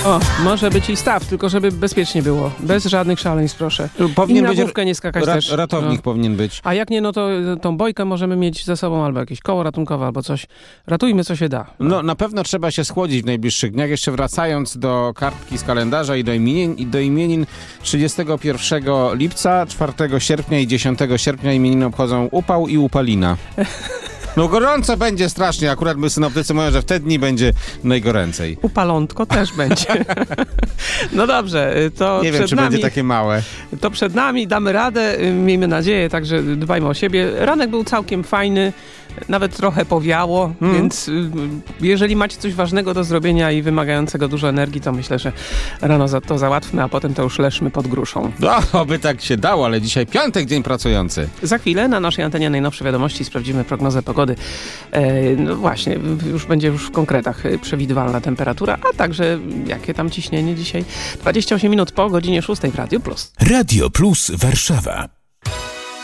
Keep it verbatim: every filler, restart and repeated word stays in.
O, może być i staw, tylko żeby bezpiecznie było. Bez żadnych szaleństw, proszę. Powinien I na być główkę nie skakać ra- też. ratownik No. powinien być. A jak nie, no to tą bojkę możemy mieć ze sobą albo jakieś koło ratunkowe, albo coś. Ratujmy, co się da. No na pewno trzeba się schłodzić w najbliższych dniach. Jeszcze wracając do kartki z kalendarza i do imienin, i do imienin trzydziestego pierwszego lipca, czwartego sierpnia i dziesiątego sierpnia imieniny obchodzą Upał i Upalina. No gorąco będzie strasznie. Akurat my synoptycy mówią, że w te dni będzie najgoręcej. Upalątko też będzie. No dobrze, to Nie przed wiem, czy nami, będzie takie małe. to przed nami, damy radę, miejmy nadzieję, także dbajmy o siebie. Ranek był całkiem fajny, nawet trochę powiało, Mm. więc y, jeżeli macie coś ważnego do zrobienia i wymagającego dużo energii, to myślę, że rano za to załatwmy, a potem to już leżmy pod gruszą. No, by tak się dało, ale dzisiaj piątek, dzień pracujący. Za chwilę na naszej antenie najnowsze wiadomości sprawdzimy prognozę pogody. E, no właśnie, już będzie już w konkretach e, przewidywalna temperatura, a także jakie tam ciśnienie dzisiaj. dwadzieścia osiem minut po godzinie szóstej w Radio Plus. Radio Plus Warszawa.